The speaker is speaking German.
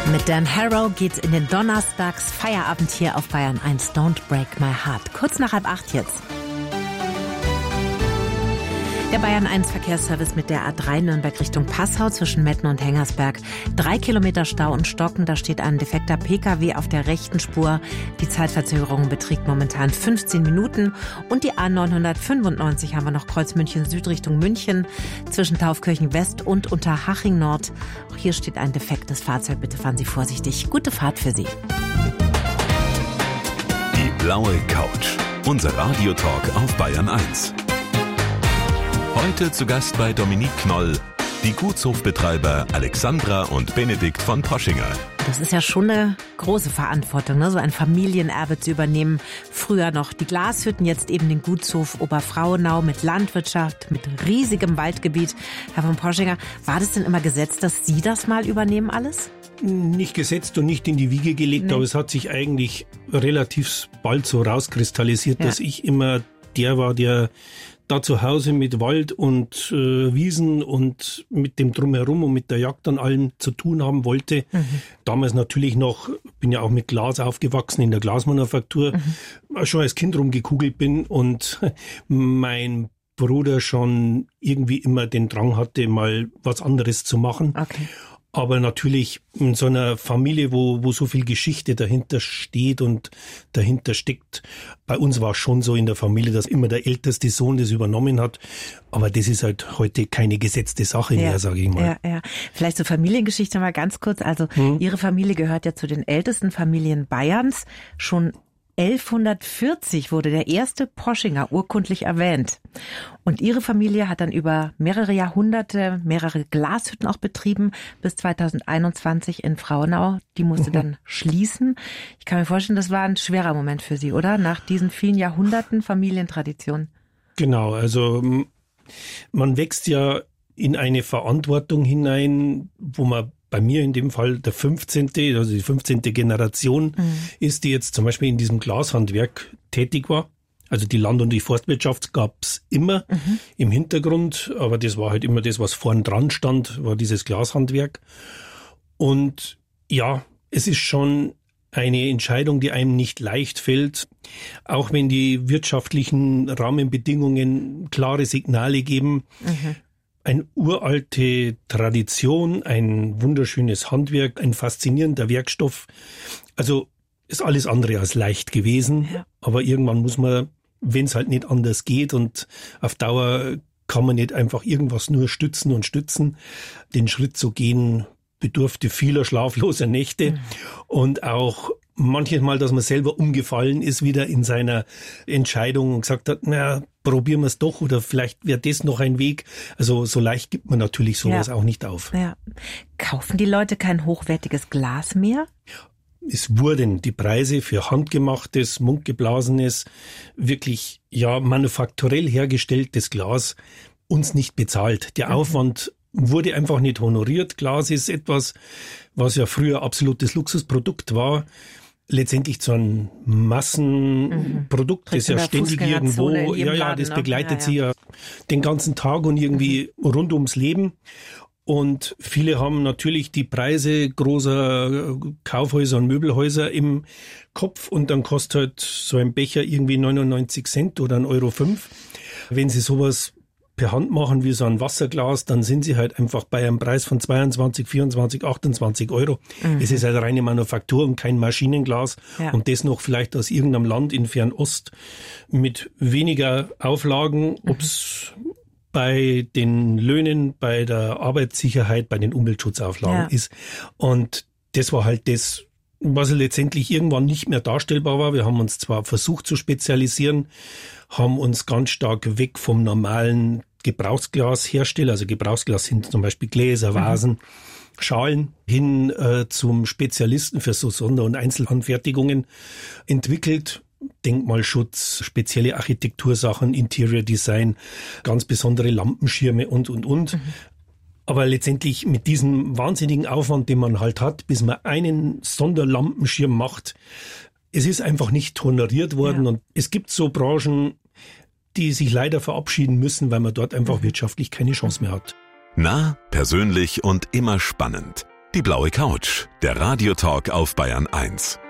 Mit Dan Harrow geht's in den Donnerstags-Feierabend hier auf Bayern 1. Don't Break My Heart. Kurz nach 7:30 jetzt. Der Bayern 1 Verkehrsservice mit der A3 Nürnberg Richtung Passau zwischen Metten und Hengersberg. 3 Kilometer Stau und Stocken, da steht ein defekter Pkw auf der rechten Spur. Die Zeitverzögerung beträgt momentan 15 Minuten. Und die A995 haben wir noch Kreuz München Süd Richtung München zwischen Taufkirchen West und Unterhaching Nord. Auch hier steht ein defektes Fahrzeug. Bitte fahren Sie vorsichtig. Gute Fahrt für Sie. Die blaue Couch. Unser Radiotalk auf Bayern 1. Heute zu Gast bei Dominique Knoll, die Gutshofbetreiber Alexandra und Benedikt von Poschinger. Das ist ja schon eine große Verantwortung, ne? So ein Familienerbe zu übernehmen. Früher noch die Glashütten, jetzt eben den Gutshof Oberfrauenau mit Landwirtschaft, mit riesigem Waldgebiet. Herr von Poschinger, war das denn immer gesetzt, dass Sie das mal übernehmen alles? Nicht gesetzt und nicht in die Wiege gelegt, nee. Aber es hat sich eigentlich relativ bald so rauskristallisiert, dass ich immer der war, der da zu Hause mit Wald und Wiesen und mit dem Drumherum und mit der Jagd an allem zu tun haben wollte. Damals natürlich noch, bin ja auch mit Glas aufgewachsen in der Glasmanufaktur, schon als Kind rumgekugelt bin und mein Bruder schon irgendwie immer den Drang hatte, mal was anderes zu machen. Okay. Aber natürlich in so einer Familie, wo so viel Geschichte dahinter steht und dahinter steckt. Bei uns war es schon so in der Familie, dass immer der älteste Sohn das übernommen hat. Aber das ist halt heute keine gesetzte Sache mehr, sage ich mal. Ja. Vielleicht zur Familiengeschichte mal ganz kurz. Also Ihre Familie gehört ja zu den ältesten Familien Bayerns. Schon 1140 wurde der erste Poschinger urkundlich erwähnt. Und Ihre Familie hat dann über mehrere Jahrhunderte mehrere Glashütten auch betrieben, bis 2021 in Frauenau. Die musste dann schließen. Ich kann mir vorstellen, das war ein schwerer Moment für Sie, oder? Nach diesen vielen Jahrhunderten Familientradition. Genau, also man wächst ja in eine Verantwortung hinein, wo man bei mir in dem Fall der 15., also die 15. Generation ist, die jetzt zum Beispiel in diesem Glashandwerk tätig war. Also die Land- und die Forstwirtschaft gab's immer im Hintergrund, aber das war halt immer das, was vorn dran stand, war dieses Glashandwerk. Und ja, es ist schon eine Entscheidung, die einem nicht leicht fällt, auch wenn die wirtschaftlichen Rahmenbedingungen klare Signale geben. Eine uralte Tradition, ein wunderschönes Handwerk, ein faszinierender Werkstoff. Also ist alles andere als leicht gewesen. Ja. Aber irgendwann muss man, wenn es halt nicht anders geht und auf Dauer kann man nicht einfach irgendwas nur stützen und stützen. Den Schritt zu gehen bedurfte vieler schlafloser Nächte und auch manches Mal, dass man selber umgefallen ist wieder in seiner Entscheidung und gesagt hat, na, probieren wir es doch oder vielleicht wäre das noch ein Weg. Also so leicht gibt man natürlich sowas auch nicht auf. Ja. Kaufen die Leute kein hochwertiges Glas mehr? Es wurden die Preise für handgemachtes, mundgeblasenes, wirklich manufakturell hergestelltes Glas uns nicht bezahlt. Der Aufwand wurde einfach nicht honoriert. Glas ist etwas, was ja früher absolutes Luxusprodukt war, letztendlich zu einem Massenprodukt, das ja ständig irgendwo, das begleitet sie ja den ganzen Tag und irgendwie rund ums Leben. Und viele haben natürlich die Preise großer Kaufhäuser und Möbelhäuser im Kopf und dann kostet halt so ein Becher irgendwie 99 Cent oder 1,05 €. Wenn sie sowas per Hand machen wie so ein Wasserglas, dann sind sie halt einfach bei einem Preis von 22, 24, 28 €. Es ist halt reine Manufaktur und kein Maschinenglas und das noch vielleicht aus irgendeinem Land in Fernost mit weniger Auflagen, ob's bei den Löhnen, bei der Arbeitssicherheit, bei den Umweltschutzauflagen ist. Und das war halt das, was letztendlich irgendwann nicht mehr darstellbar war. Wir haben uns zwar versucht zu spezialisieren, haben uns ganz stark weg vom normalen Gebrauchsglashersteller, also Gebrauchsglas sind zum Beispiel Gläser, Vasen, Schalen, hin zum Spezialisten für so Sonder- und Einzelanfertigungen entwickelt. Denkmalschutz, spezielle Architektursachen, Interior Design, ganz besondere Lampenschirme und. Aber letztendlich mit diesem wahnsinnigen Aufwand, den man halt hat, bis man einen Sonderlampenschirm macht, es ist einfach nicht honoriert worden. Und es gibt so Branchen, die sich leider verabschieden müssen, weil man dort einfach wirtschaftlich keine Chance mehr hat. Nah, persönlich und immer spannend. Die blaue Couch, der Radiotalk auf Bayern 1.